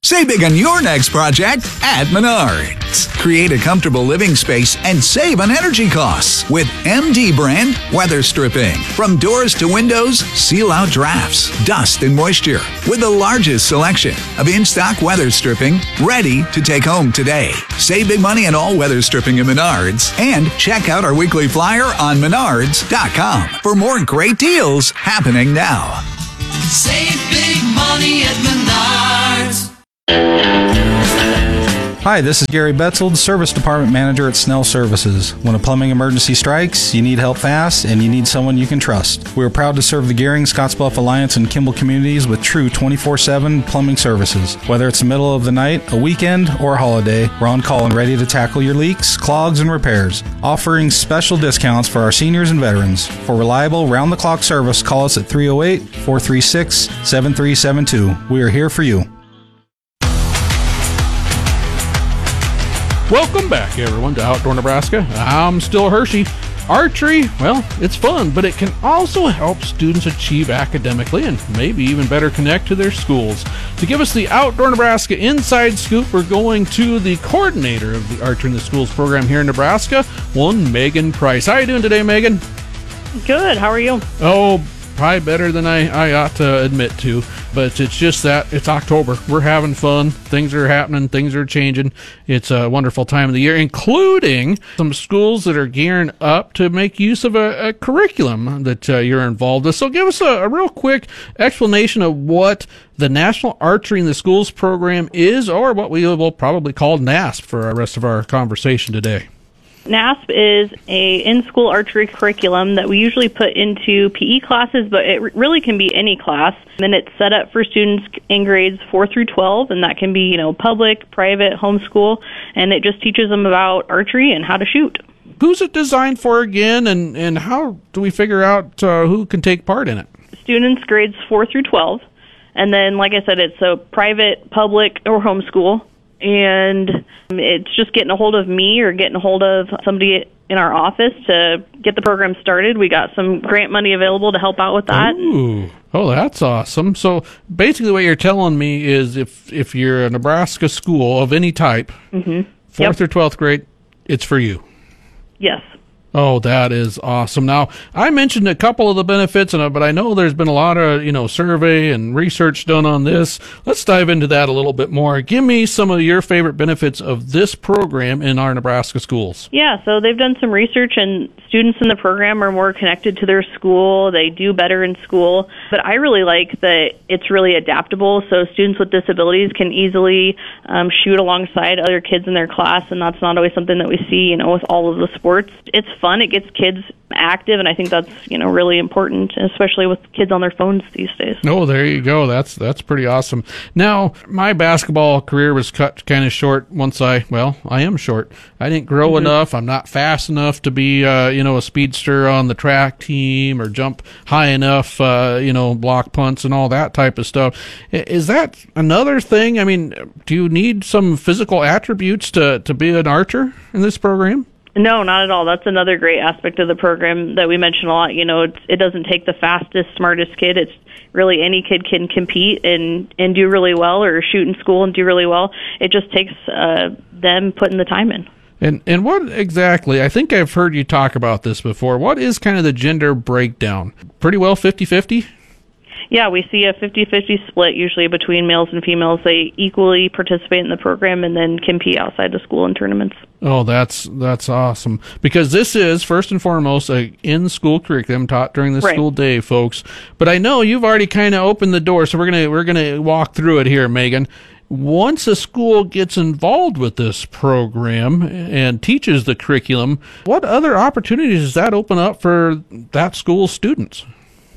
Save big on your next project at Menards. Create a comfortable living space and save on energy costs with MD brand weather stripping. From doors to windows, seal out drafts, dust, and moisture with the largest selection of in-stock weather stripping ready to take home today. Save big money on all weather stripping at Menards and check out our weekly flyer on menards.com for more great deals happening now. Save big money at Menards. Hi, this is Gary Betzold, Service Department Manager at Snell Services. When a plumbing emergency strikes, you need help fast, and you need someone you can trust. We are proud to serve the Gehring, Scottsbluff Alliance, and Kimball communities with true 24/7 plumbing services. Whether it's the middle of the night, a weekend, or a holiday, we're on call and ready to tackle your leaks, clogs, and repairs. Offering special discounts for our seniors and veterans. For reliable, round-the-clock service, call us at 308-436-7372. We are here for you. Welcome back, everyone, to Outdoor Nebraska. I'm still Hershey. Archery, well, it's fun, but it can also help students achieve academically and maybe even better connect to their schools. To give us the Outdoor Nebraska inside scoop, we're going to the coordinator of the Archery in the Schools program here in Nebraska, one Megan Price. How are you doing today, Megan? Good. How are you? Oh, probably better than I ought to admit to, but it's just that it's October. We're having fun. Things are happening. Things are changing. It's a wonderful time of the year, including some schools that are gearing up to make use of a curriculum that you're involved with. So give us a real quick explanation of what the National Archery in the Schools program is, or what we will probably call NASP for the rest of our conversation today. NASP is a in-school archery curriculum that we usually put into PE classes, but it really can be any class. And it's set up for students in grades 4 through 12, and that can be, public, private, homeschool, and it just teaches them about archery and how to shoot. Who's it designed for again, and how do we figure out who can take part in it? Students grades 4 through 12, and then, like I said, it's a private, public, or homeschool. And it's just getting a hold of me or getting a hold of somebody in our office to get the program started. We got some grant money available to help out with that. Ooh. Oh, that's awesome. So basically what you're telling me is if you're a Nebraska school of any type, 4th or 12th grade, it's for you. Yes. Oh, that is awesome. Now, I mentioned a couple of the benefits, but I know there's been a lot of, survey and research done on this. Let's dive into that a little bit more. Give me some of your favorite benefits of this program in our Nebraska schools. Yeah, so they've done some research, and students in the program are more connected to their school. They do better in school. But I really like that it's really adaptable, so students with disabilities can easily shoot alongside other kids in their class, and that's not always something that we see, with all of the sports. It's fun. It gets kids active, and I think that's really important, especially with kids on their phones these days. Oh, there you go. That's pretty awesome. Now, my basketball career was cut kind of short once I am short. I didn't grow enough. I'm not fast enough to be a speedster on the track team or jump high enough, block punts and all that type of stuff. Is that another thing? I mean, do you need some physical attributes to be an archer in this program? No, not at all. That's another great aspect of the program that we mention a lot. It doesn't take the fastest, smartest kid. It's really any kid can compete and do really well, or shoot in school and do really well. It just takes them putting the time in. And what exactly, I think I've heard you talk about this before, what is kind of the gender breakdown? Pretty well 50-50? Yeah, we see a 50-50 split usually between males and females. They equally participate in the program and then compete outside the school in tournaments. Oh, that's awesome. Because this is, first and foremost, a in-school curriculum taught during the school day, folks. But I know you've already kind of opened the door, so we're gonna walk through it here, Megan. Once a school gets involved with this program and teaches the curriculum, what other opportunities does that open up for that school's students?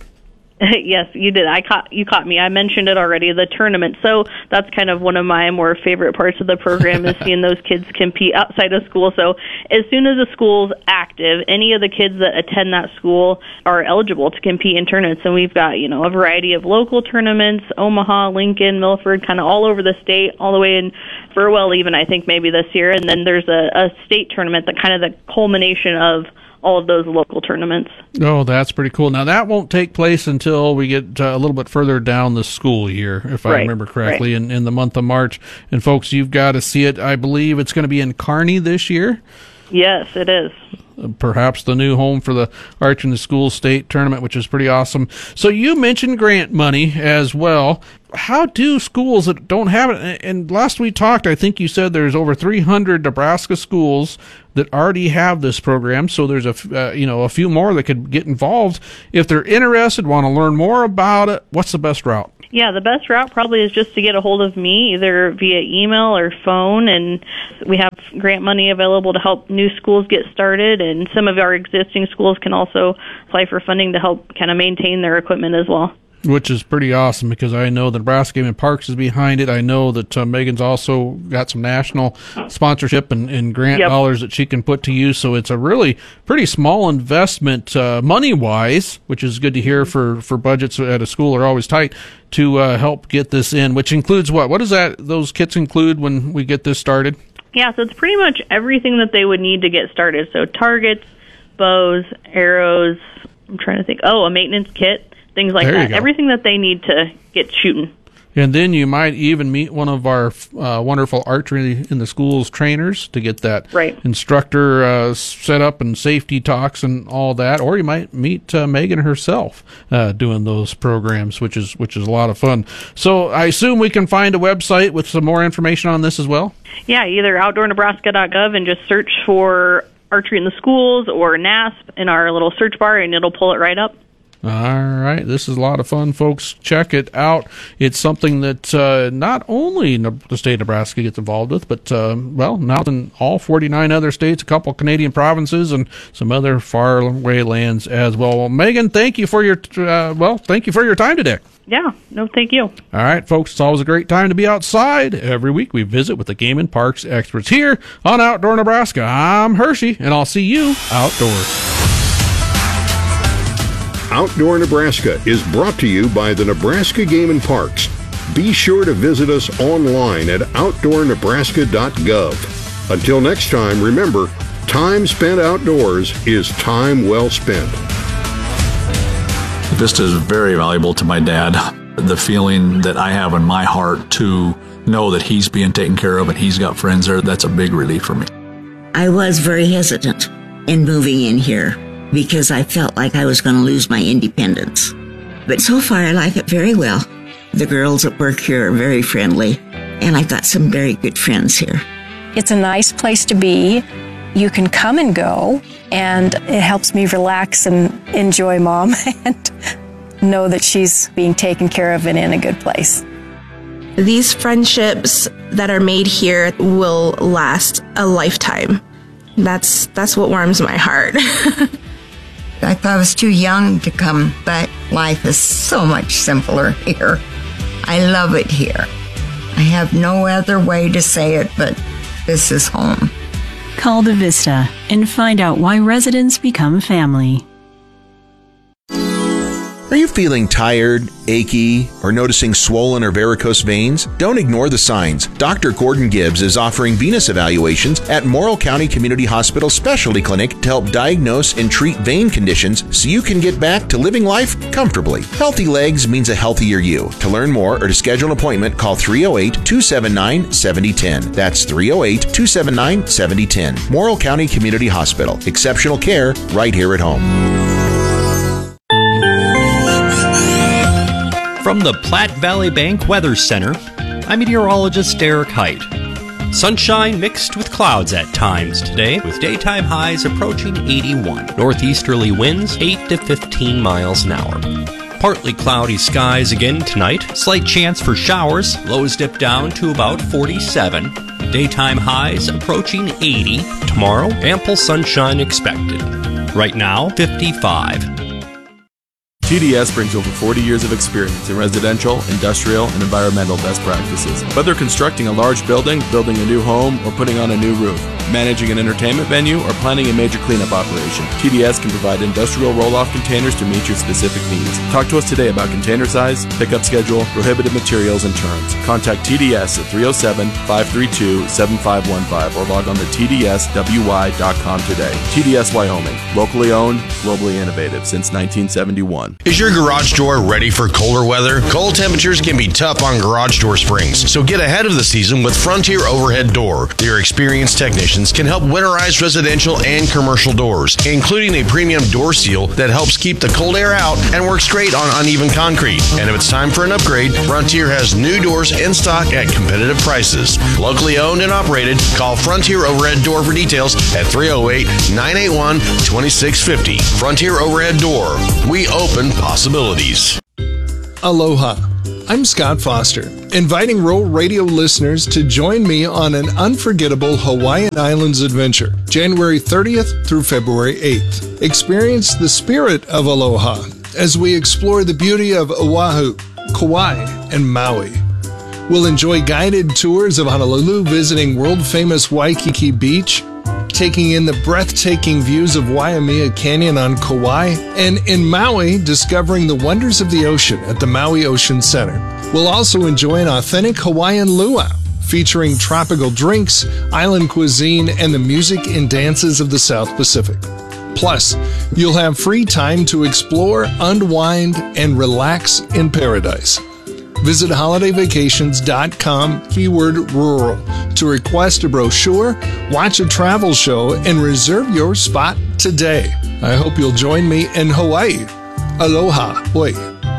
Yes, you did. You caught me. I mentioned it already, the tournament. So that's kind of one of my more favorite parts of the program is seeing those kids compete outside of school. So as soon as the school's active, any of the kids that attend that school are eligible to compete in tournaments. And we've got, a variety of local tournaments, Omaha, Lincoln, Milford, kind of all over the state, all the way in Burwell even, I think, maybe this year. And then there's a state tournament that kind of the culmination of all of those local tournaments. Oh, that's pretty cool. Now, that won't take place until we get a little bit further down the school year, if I remember correctly, in the month of March. And, folks, you've got to see it. I believe it's going to be in Kearney this year. Yes, it is. Perhaps the new home for the Arch in the School State Tournament, which is pretty awesome. So you mentioned grant money as well. How do schools that don't have it, and last we talked, I think you said there's over 300 Nebraska schools that already have this program, so there's a few more that could get involved. If they're interested, want to learn more about it, what's the best route? Yeah, the best route probably is just to get a hold of me, either via email or phone, and we have grant money available to help new schools get started, and some of our existing schools can also apply for funding to help kind of maintain their equipment as well. Which is pretty awesome, because I know that Nebraska Game and Parks is behind it. I know that Megan's also got some national sponsorship and grant dollars that she can put to use. So it's a really pretty small investment money-wise, which is good to hear for budgets at a school are always tight, to help get this in, which includes what? What does those kits include when we get this started? Yeah, so it's pretty much everything that they would need to get started. So targets, bows, arrows, I'm trying to think, a maintenance kit. Things like that. Everything that they need to get shooting. And then you might even meet one of our wonderful archery in the schools trainers to get that instructor set up and safety talks and all that. Or you might meet Megan herself doing those programs, which is a lot of fun. So I assume we can find a website with some more information on this as well? Yeah, either outdoornebraska.gov and just search for archery in the schools, or NASP in our little search bar, and it'll pull it right up. All right. This is a lot of fun, folks. Check it out. It's something that not only the state of Nebraska gets involved with, but, now in all 49 other states, a couple Canadian provinces, and some other faraway lands as well. Well, Megan, thank you for your time today. Yeah. No, thank you. All right, folks. It's always a great time to be outside. Every week we visit with the Game and Parks experts here on Outdoor Nebraska. I'm Hershey, and I'll see you outdoors. Outdoor Nebraska is brought to you by the Nebraska Game and Parks. Be sure to visit us online at outdoornebraska.gov. Until next time, remember, time spent outdoors is time well spent. Vista is very valuable to my dad. The feeling that I have in my heart to know that he's being taken care of and he's got friends there, that's a big relief for me. I was very hesitant in moving in here, because I felt like I was going to lose my independence. But so far, I like it very well. The girls at work here are very friendly, and I've got some very good friends here. It's a nice place to be. You can come and go, and it helps me relax and enjoy Mom and know that she's being taken care of and in a good place. These friendships that are made here will last a lifetime. That's what warms my heart. I thought I was too young to come, but life is so much simpler here. I love it here. I have no other way to say it, but this is home. Call the Vista and find out why residents become family. Are you feeling tired, achy, or noticing swollen or varicose veins? Don't ignore the signs. Dr. Gordon Gibbs is offering venous evaluations at Morrill County Community Hospital Specialty Clinic to help diagnose and treat vein conditions so you can get back to living life comfortably. Healthy legs means a healthier you. To learn more or to schedule an appointment, call 308-279-7010. That's 308-279-7010. Morrill County Community Hospital. Exceptional care right here at home. From the Platte Valley Bank Weather Center, I'm meteorologist Derek Height. Sunshine mixed with clouds at times today, with daytime highs approaching 81. Northeasterly winds 8 to 15 miles an hour. Partly cloudy skies again tonight. Slight chance for showers. Lows dip down to about 47. Daytime highs approaching 80. Tomorrow, ample sunshine expected. Right now, 55. TDS brings over 40 years of experience in residential, industrial, and environmental best practices. Whether constructing a large building, building a new home, or putting on a new roof, managing an entertainment venue, or planning a major cleanup operation, TDS can provide industrial roll-off containers to meet your specific needs. Talk to us today about container size, pickup schedule, prohibited materials, and terms. Contact TDS at 307-532-7515 or log on to tdswy.com today. TDS Wyoming, locally owned, globally innovative since 1971. Is your garage door ready for colder weather? Cold temperatures can be tough on garage door springs, so get ahead of the season with Frontier Overhead Door. Their experienced technicians can help winterize residential and commercial doors, including a premium door seal that helps keep the cold air out and works great on uneven concrete. And if it's time for an upgrade, Frontier has new doors in stock at competitive prices. Locally owned and operated, call Frontier Overhead Door for details at 308-981-2650. Frontier Overhead Door. We open possibilities. Aloha. I'm Scott Foster, inviting Roll Radio listeners to join me on an unforgettable Hawaiian Islands adventure, January 30th through February 8th. Experience the spirit of aloha as we explore the beauty of Oahu, Kauai, and Maui. We'll enjoy guided tours of Honolulu, visiting world-famous Waikiki Beach, taking in the breathtaking views of Waimea Canyon on Kauai, and in Maui, discovering the wonders of the ocean at the Maui Ocean Center. We'll also enjoy an authentic Hawaiian luau, featuring tropical drinks, island cuisine, and the music and dances of the South Pacific. Plus, you'll have free time to explore, unwind, and relax in paradise. Visit holidayvacations.com, keyword rural, to request a brochure, watch a travel show, and reserve your spot today. I hope you'll join me in Hawaii. Aloha. Oi.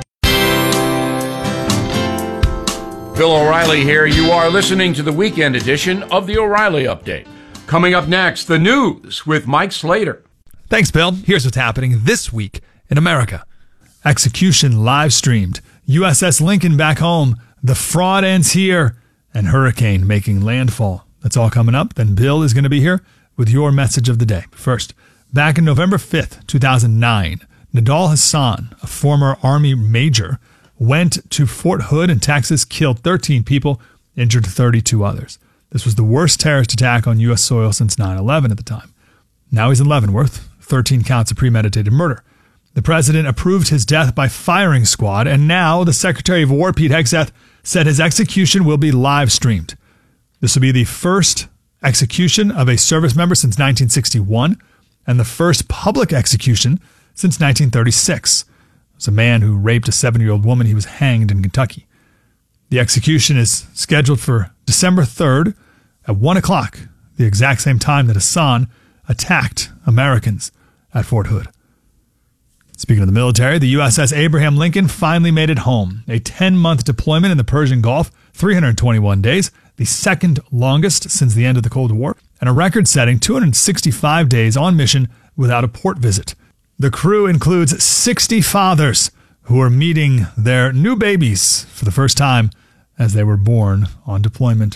Bill O'Reilly here. You are listening to the weekend edition of the O'Reilly Update. Coming up next, the news with Mike Slater. Thanks, Bill. Here's what's happening this week in America. Execution live streamed. USS Lincoln back home. The fraud ends here. And hurricane making landfall. That's all coming up. Then Bill is going to be here with your message of the day. First, back in November 5th, 2009, Nadal Hassan, a former Army major, went to Fort Hood in Texas, killed 13 people, injured 32 others. This was the worst terrorist attack on U.S. soil since 9/11 at the time. Now he's in Leavenworth, 13 counts of premeditated murder. The president approved his death by firing squad, and now the Secretary of War, Pete Hegseth, said his execution will be live streamed. This will be the first execution of a service member since 1961 and the first public execution since 1936. It was a man who raped a 7-year-old woman. He was hanged in Kentucky. The execution is scheduled for December 3rd at 1 o'clock, the exact same time that Hassan attacked Americans at Fort Hood. Speaking of the military, the USS Abraham Lincoln finally made it home. A 10-month deployment in the Persian Gulf, 321 days, the second longest since the end of the Cold War, and a record-setting 265 days on mission without a port visit. The crew includes 60 fathers who are meeting their new babies for the first time as they were born on deployment.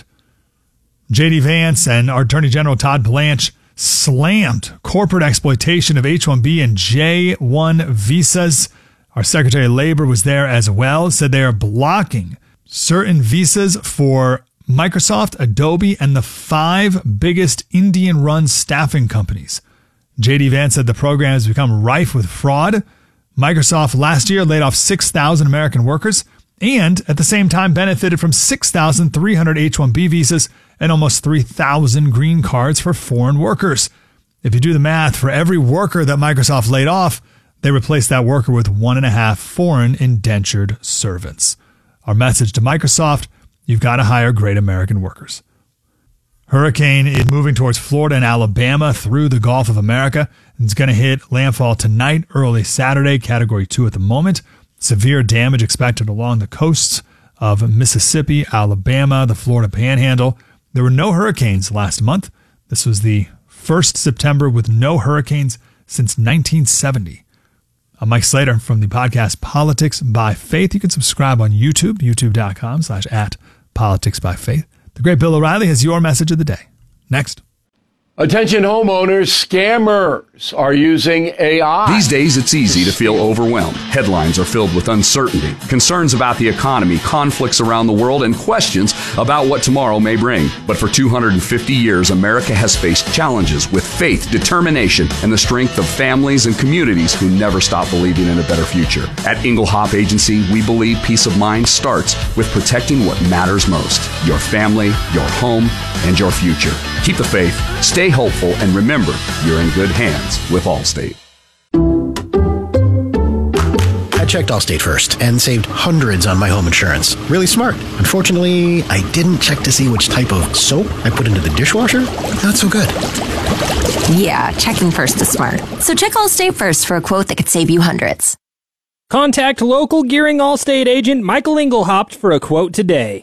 J.D. Vance and our Attorney General Todd Blanche slammed corporate exploitation of H-1B and J-1 visas. Our Secretary of Labor was there as well, said they are blocking certain visas for Microsoft, Adobe, and the 5 biggest Indian-run staffing companies. J.D. Vance said the program has become rife with fraud. Microsoft last year laid off 6,000 American workers and at the same time benefited from 6,300 H-1B visas and almost 3,000 green cards for foreign workers. If you do the math, for every worker that Microsoft laid off, they replaced that worker with 1.5 foreign indentured servants. Our message to Microsoft, you've got to hire great American workers. Hurricane is moving towards Florida and Alabama through the Gulf of America. It's going to hit landfall tonight, early Saturday, Category 2 at the moment. Severe damage expected along the coasts of Mississippi, Alabama, the Florida Panhandle. There were no hurricanes last month. This was the first September with no hurricanes since 1970. I'm Mike Slater from the podcast Politics by Faith. You can subscribe on YouTube, youtube.com/@politicsbyfaith. The great Bill O'Reilly has your message of the day. Next. Attention homeowners, scammers are using AI. These days, it's easy to feel overwhelmed. Headlines are filled with uncertainty, concerns about the economy, conflicts around the world, and questions about what tomorrow may bring. But for 250 years, America has faced challenges with faith, determination, and the strength of families and communities who never stop believing in a better future. At Engelhop Agency, we believe peace of mind starts with protecting what matters most: your family, your home, and your future. Keep the faith, stay hopeful, and remember, you're in good hands with Allstate. I checked Allstate first and saved hundreds on my home insurance. Really smart. Unfortunately, I didn't check to see which type of soap I put into the dishwasher. Not so good. Yeah, checking first is smart. So check Allstate first for a quote that could save you hundreds. Contact local Gearing Allstate agent Michael Engelhaupt for a quote today.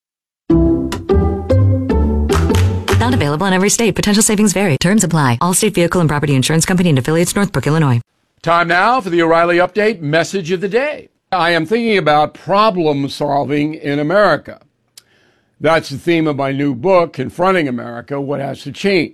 Not available in every state. Potential savings vary. Terms apply. Allstate Vehicle and Property Insurance Company and affiliates, Northbrook, Illinois. Time now for the O'Reilly Update message of the day. I am thinking about problem solving in America. That's the theme of my new book, Confronting America: What Has to Change.